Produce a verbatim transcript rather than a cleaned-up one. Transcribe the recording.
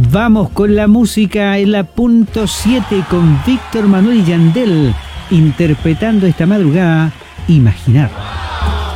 Vamos con la música en la punto siete con Víctor Manuel y Yandel interpretando esta madrugada Imaginar.